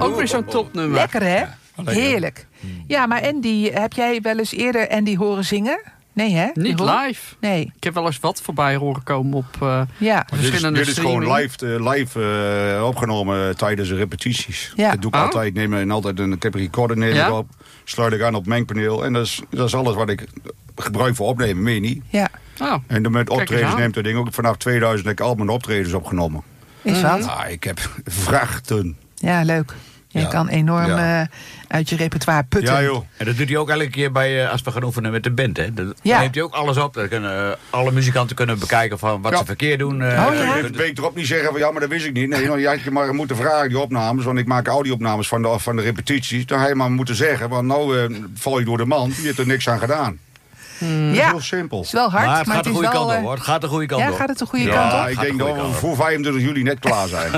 Ook weer zo'n topnummer. Lekker, hè? Ja, Heerlijk. Ja, maar Andy, heb jij wel eens eerder Andy horen zingen? Nee, hè? Niet live. Nee. Ik heb wel eens wat voorbij horen komen op verschillende Dit is gewoon streaming. live opgenomen tijdens de repetities. Ja. Dat doe ik altijd. Ik heb een recorder neem ik op. Sluit ik aan op het mengpaneel. En dat is alles wat ik gebruik voor opnemen. Meer niet. Ja. Oh, En met optredens aan. neemt dat ding ook. Vanaf 2000 heb ik al mijn optredens opgenomen. Is wat? Nou, ik heb vrachten. Ja, leuk. Je Ja. kan enorm Ja. Uit je repertoire putten. Ja, joh. En dat doet hij ook elke keer bij, als we gaan oefenen met de band. Hè? Dan Ja. neemt hij ook alles op. Dan kunnen alle muzikanten kunnen bekijken van wat Ja. ze verkeerd doen. ja? Ik weet erop niet zeggen van ja, maar dat wist ik niet. Nee, je had je maar moeten vragen, die opnames. Want ik maak audio-opnames van de repetities. Dan had je maar moeten zeggen, want nou val je door de mand. Je hebt er niks aan gedaan. Dat is Ja, heel simpel. is wel hard, maar het gaat de is goede wel... kant op, hoor. Het gaat de goede kant Ja, op. gaat het de goede kant Ja, op? ik Gaat denk de dat goede we kant voor 25 juli net klaar zijn.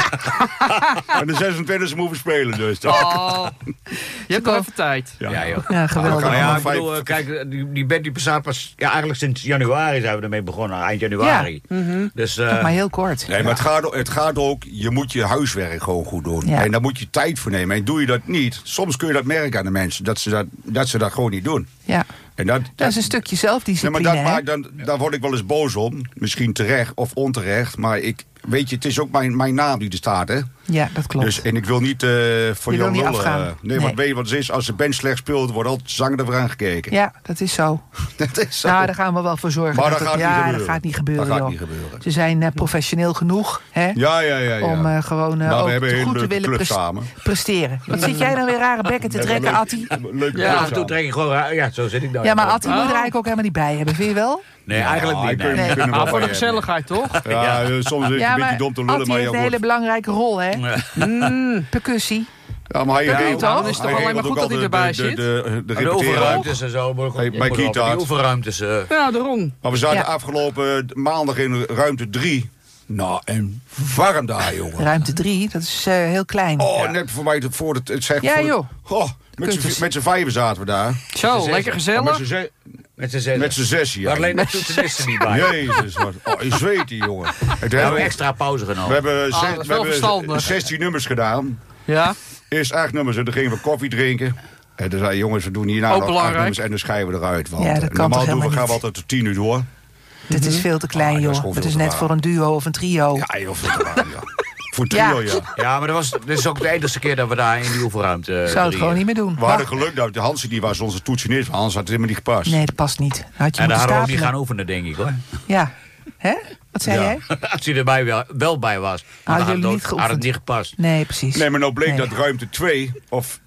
En de 26e moeten we spelen dus. Oh, je hebt nog even tijd. Ja, joh. Ja, geweldig. kan Maar ja, allemaal ik bedoel, kijk, die band die bestaat pas... Ja, eigenlijk sinds januari zijn we ermee begonnen. Eind januari. Dus, Toch maar heel kort. Nee, maar het gaat ook, je moet je huiswerk gewoon goed doen. Ja. En daar moet je tijd voor nemen. En doe je dat niet, soms kun je dat merken aan de mensen. Dat ze dat gewoon niet doen. Ja. En Dat is een stukje zelfdiscipline, nee, maar hè? daar word ik wel eens boos om. Misschien terecht of onterecht. Maar weet je, het is ook mijn naam die er staat, hè? Ja, dat klopt. Dus, en ik wil niet voor Je wil jou niet lullen. afgaan. Nee, want weet je wat het is? Als de band slecht speelt, wordt altijd zanger ervoor aangekeken. Ja, dat is zo. Dat is zo. Nou, daar gaan we wel voor zorgen. Maar dat dat het- gaat niet ja, gebeuren. dat gaat niet gebeuren, Dat gaat joh. niet gebeuren. Ze zijn professioneel genoeg, hè? Ja. Om gewoon Nou, we ook hebben een goed hele te leuke willen club samen. presteren. Wat zit jij dan weer rare bekken te trekken, Attie? Leuk. Ja, af en toe trek ik gewoon... Ja, zo zit ik dan. Ja, maar Attie moet er eigenlijk ook helemaal niet bij hebben, vind je wel? Nee, eigenlijk niet. Nee. Nee. Maar voor de gezelligheid, toch? Ja, soms is het Ja, een beetje maar dom te lullen, Attie maar heeft je een hele wordt... belangrijke rol, hè? Percussie. Ja, maar hij Ja, regelt- toch? Dan is het toch alleen maar goed dat hij erbij zit? De De repeteren. oefenruimtes en zo. Bij Gitaar. Die oefenruimtes. Ja, daarom. Maar we zaten Ja. afgelopen maandag in ruimte 3. Nou, en warm daar, jongen. Ruimte 3, dat is heel klein. Oh, net voor mij, voor het zeg Ja, voor- joh. Oh, met z'n vijven zaten we daar. Zo, lekker gezellig. Met z'n zes. Met z'n zesje, ja. Maar alleen de toetsenisten niet bij. Jezus, wat. Oh, je zweet die, jongen. We hebben extra pauze genomen. We hebben, Ah, dat is wel verstandig. 16 nummers gedaan. Ja. Eerst 8 nummers en dan gingen we koffie drinken. En dan zei jongens, we doen hierna Ook nog 8 belangrijk. nummers en dan schrijven we eruit. Want Ja, dat kan normaal toch helemaal gaan we niet? altijd tot 10 uur door. Dit is veel te klein, Ah, dat is joh. gewoon Het veel is te net waar. voor een duo of een trio. Ja, joh, veel te warm, ja. Voor Ja. trio, ja. Ja, maar dit is ook de enige keer dat we daar in die oefenruimte Zou het drieën. gewoon niet meer doen. We hadden geluk dat de Hansie die was onze toetsenist. Hans had het helemaal niet gepast. Nee, dat past niet. Had je En daar moeten hadden we ook niet stapelen. gaan oefenen, denk ik, hoor. Ja. Hè? Wat zei Ja. jij? Als hij erbij wel bij was. Hadden Dan jullie niet had het geoefend? niet gepast. Nee, precies. Nee, maar nou bleek Nee. dat ruimte 2 of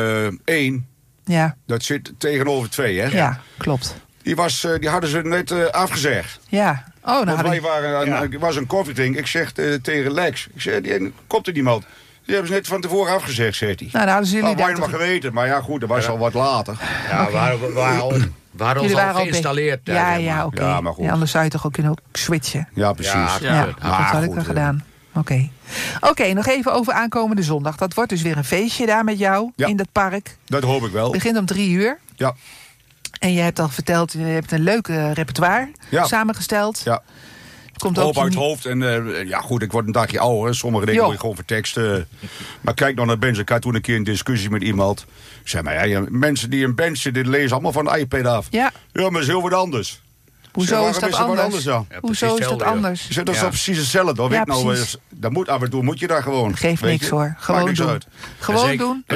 1, Ja, dat zit tegenover 2, hè? ja, klopt. Die hadden ze net afgezegd. Ja. Oh, nou Want hadden wij waren ik was een koffiedrink. Ik zeg tegen Lex, ik zeg, komt er iemand? Die hebben ze net van tevoren afgezegd, zegt hij. nou, dan hadden ze jullie Nou, wij daar nog toch... geweten, maar ja goed, dat was al wat later. Ja, we waren ons Jullie waren al al geïnstalleerd. Ja, zeg maar. ja, oké. Ja, maar goed. Ja, anders zou je toch ook kunnen switchen. Ja, precies. Ja, Ja, goed. dat maar had ik goed, wel gedaan. Oké, nog even over aankomende zondag. Dat wordt dus weer een feestje daar met jou Ja. in dat park. Dat hoop ik wel. Het begint om 3 uur. Ja, En je hebt al verteld, je hebt een leuke repertoire Ja. samengesteld. ja. Komt ook Hoop uit het je hoofd. En ja goed, ik word een dagje ouder. Sommige dingen Jo. moet je gewoon verteksten. Maar kijk dan naar bands. Ik had toen een keer een discussie met iemand. Ik zei, maar ja, mensen die in bands zitten, die lezen allemaal van de iPad af. Ja. Ja, maar dat is heel wat anders. Hoezo Waarom is dat wat anders? dan? Ja, Hoezo precies is dat hetzelfde, joh. anders? Ik zeg, dat is Ja. toch precies hetzelfde. Hoor. Ja, Weet nou, precies. dat moet af en toe, moet je daar gewoon. Geeft weet niks je. hoor. Maakt Gewoon niks doen. uit. Gewoon Zeker. doen.